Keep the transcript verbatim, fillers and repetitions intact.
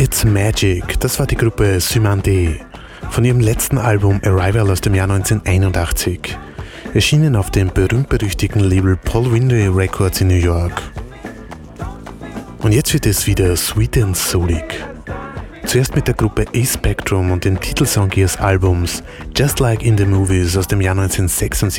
It's Magic, das war die Gruppe Cymande von ihrem letzten Album Arrival aus dem Jahr neunzehnhunderteinundachtzig, erschienen auf dem berühmt-berüchtigten Label Paul Winry Records in New York. Und jetzt wird es wieder sweet and soulig. Zuerst mit der Gruppe A-Spectrum und dem Titelsong ihres Albums Just Like in the Movies aus dem Jahr neunzehnhundertsechsundsiebzig.